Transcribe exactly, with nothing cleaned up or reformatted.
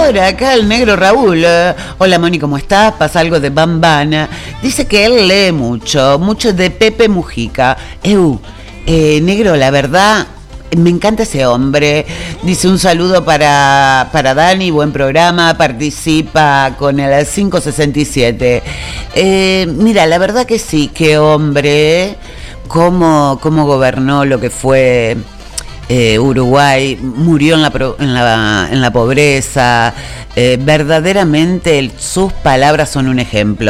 ahora acá el negro Raúl. Hola Moni, ¿cómo estás? Pasa algo de Bambana. Dice que él lee mucho, mucho de Pepe Mujica. Eu, eh, negro, la verdad, me encanta ese hombre. Dice un saludo para, para Dani, buen programa, participa con el cinco sesenta y siete. Eh, mira, la verdad que sí, qué hombre, cómo, cómo gobernó lo que fue eh, Uruguay, murió en la, en la, en la pobreza. Eh, verdaderamente el, sus palabras son un ejemplo.